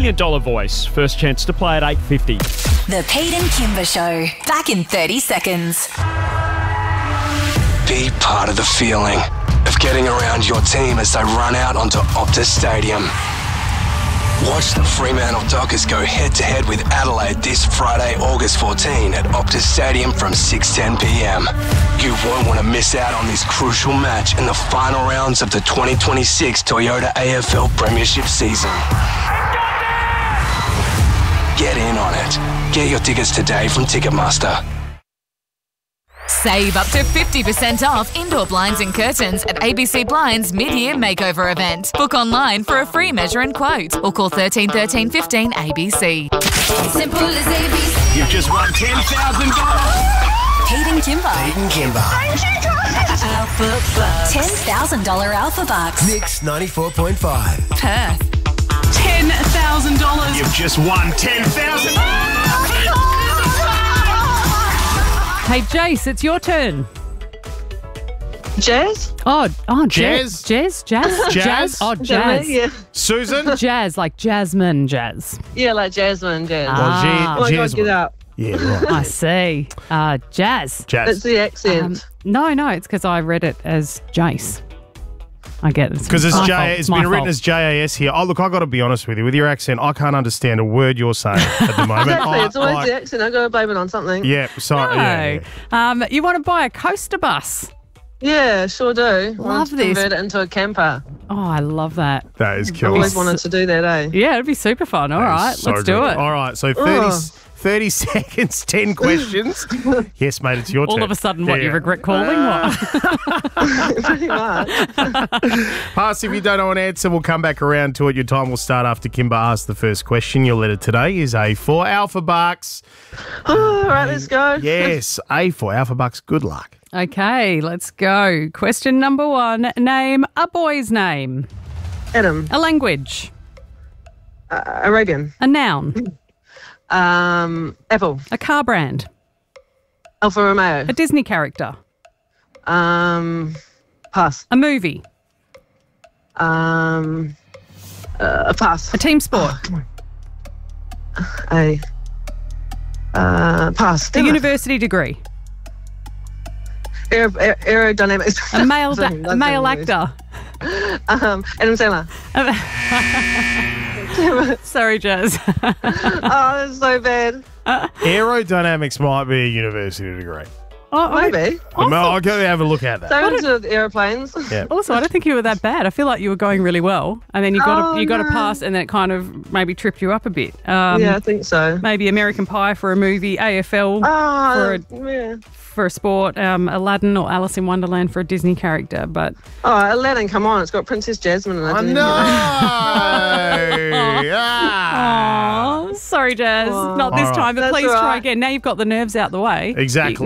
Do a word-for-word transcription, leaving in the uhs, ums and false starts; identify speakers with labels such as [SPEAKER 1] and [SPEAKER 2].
[SPEAKER 1] million dollar voice. First chance to play at eight fifty.
[SPEAKER 2] The Pete and Kimber Show. Back in thirty seconds.
[SPEAKER 3] Be part of the feeling of getting around your team as they run out onto Optus Stadium. Watch the Fremantle Dockers go head-to-head with Adelaide this Friday, August fourteenth at Optus Stadium from six ten p m. You won't want to miss out on this crucial match in the final rounds of the twenty twenty-six Toyota A F L Premiership season. Get in on it. Get your tickets today from Ticketmaster.
[SPEAKER 4] Save up to fifty percent off indoor blinds and curtains at A B C Blinds mid-year makeover event. Book online for a free measure and quote or call thirteen thirteen fifteen A B C.
[SPEAKER 2] Simple as A B C.
[SPEAKER 1] You've just won ten thousand dollars.
[SPEAKER 2] Pete and Kimber.
[SPEAKER 5] Pete and Kimber.
[SPEAKER 2] Alpha Bucks. ten thousand dollars Alpha Bucks.
[SPEAKER 5] Mix ninety-four point five.
[SPEAKER 2] Perth.
[SPEAKER 6] ten thousand dollars.
[SPEAKER 1] You've just won ten thousand dollars.
[SPEAKER 6] Hey, Jace, it's your turn.
[SPEAKER 7] Jazz?
[SPEAKER 6] Oh, oh,
[SPEAKER 8] Jazz?
[SPEAKER 6] Jazz? Jazz? Jazz?
[SPEAKER 8] Jazz?
[SPEAKER 6] Oh,
[SPEAKER 7] Is that
[SPEAKER 6] jazz.
[SPEAKER 7] me? Yeah.
[SPEAKER 8] Susan?
[SPEAKER 6] Jazz, like Jasmine jazz.
[SPEAKER 7] Yeah, like Jasmine, Jazz.
[SPEAKER 6] Ah.
[SPEAKER 7] Oh my God,
[SPEAKER 8] Jasmine.
[SPEAKER 7] get up.
[SPEAKER 8] Yeah, right.
[SPEAKER 6] I see. Uh, jazz.
[SPEAKER 8] Jazz.
[SPEAKER 7] It's the accent.
[SPEAKER 6] Um, no, no, it's because I read it as Jace. I get it.
[SPEAKER 8] Because it's
[SPEAKER 6] my
[SPEAKER 8] J.
[SPEAKER 6] fault.
[SPEAKER 8] It's
[SPEAKER 6] my
[SPEAKER 8] been written
[SPEAKER 6] fault.
[SPEAKER 8] as J A S here. Oh, look, I got to be honest with you. With your accent, I can't understand a word you're saying at the moment.
[SPEAKER 7] Exactly,
[SPEAKER 8] I-
[SPEAKER 7] it's always
[SPEAKER 8] I-
[SPEAKER 7] the accent. I got to blame it on something.
[SPEAKER 8] Yeah, sorry.
[SPEAKER 6] No.
[SPEAKER 8] Yeah, yeah.
[SPEAKER 6] Um, you want to buy a coaster bus?
[SPEAKER 7] Yeah, sure do. I
[SPEAKER 6] Love
[SPEAKER 7] want to
[SPEAKER 6] this.
[SPEAKER 7] Convert it into a camper.
[SPEAKER 6] Oh, I love that.
[SPEAKER 8] That is
[SPEAKER 7] I've
[SPEAKER 8] cool.
[SPEAKER 7] always wanted to do that, eh?
[SPEAKER 6] Yeah, it'd be super fun. All
[SPEAKER 8] That is
[SPEAKER 6] right,
[SPEAKER 8] so
[SPEAKER 6] let's do
[SPEAKER 8] good.
[SPEAKER 6] it.
[SPEAKER 8] All right, so thirty,
[SPEAKER 7] Oh.
[SPEAKER 8] thirty seconds, ten questions. Yes, mate, it's your turn.
[SPEAKER 6] All of a sudden, what,
[SPEAKER 8] There
[SPEAKER 6] you
[SPEAKER 8] go.
[SPEAKER 6] regret calling? What?
[SPEAKER 7] Pretty much.
[SPEAKER 8] Pass if you don't know an answer. We'll come back around to it. Your time will start after Kimber asks the first question. Your letter today is A for Alpha Bucks.
[SPEAKER 7] All right, let's go.
[SPEAKER 8] Yes, A for Alpha Bucks. Good luck.
[SPEAKER 6] Okay, let's go. Question number one. Name a boy's name.
[SPEAKER 7] Adam,
[SPEAKER 6] A language.
[SPEAKER 7] uh, Arabian.
[SPEAKER 6] A noun.
[SPEAKER 7] Um, Apple,
[SPEAKER 6] A car brand.
[SPEAKER 7] Alfa Romeo.
[SPEAKER 6] A Disney character.
[SPEAKER 7] Um, pass.
[SPEAKER 6] A movie.
[SPEAKER 7] Um, uh, a pass.
[SPEAKER 6] A team sport.
[SPEAKER 7] A uh, pass.
[SPEAKER 6] A
[SPEAKER 7] Damn it.
[SPEAKER 6] university degree.
[SPEAKER 7] Aer- aer- aerodynamics.
[SPEAKER 6] A male, da-
[SPEAKER 7] Sorry,
[SPEAKER 6] a
[SPEAKER 7] that's
[SPEAKER 6] male
[SPEAKER 7] not a movie.
[SPEAKER 6] actor.
[SPEAKER 7] Um, Adam Sandler.
[SPEAKER 6] Sorry, Jazz.
[SPEAKER 7] Oh, that's so bad.
[SPEAKER 8] Aerodynamics might be a university degree.
[SPEAKER 6] Oh, I-
[SPEAKER 7] Maybe.
[SPEAKER 8] I mean, I'll go have a look at that.
[SPEAKER 7] Same with aeroplanes.
[SPEAKER 8] Yeah.
[SPEAKER 6] Also, I don't think you were that bad. I feel like you were going really well, and then you got
[SPEAKER 7] Oh,
[SPEAKER 6] a, you got a
[SPEAKER 7] no.
[SPEAKER 6] pass, and then it kind of maybe tripped you up a bit. Um,
[SPEAKER 7] Yeah, I think so.
[SPEAKER 6] Maybe American Pie for a movie, A F L
[SPEAKER 7] Oh,
[SPEAKER 6] for a,
[SPEAKER 7] yeah.
[SPEAKER 6] for a sport, um, Aladdin or Alice in Wonderland for a Disney character. But
[SPEAKER 7] Oh, Aladdin, come on. It's got Princess Jasmine in it.
[SPEAKER 8] I
[SPEAKER 7] didn't
[SPEAKER 8] know.
[SPEAKER 7] it?
[SPEAKER 8] Ah.
[SPEAKER 6] oh, sorry, Jazz, not this
[SPEAKER 8] All right.
[SPEAKER 6] time. But
[SPEAKER 7] That's
[SPEAKER 6] please
[SPEAKER 7] all
[SPEAKER 6] try
[SPEAKER 7] right.
[SPEAKER 6] again. Now you've got the nerves out the way.
[SPEAKER 8] Exactly.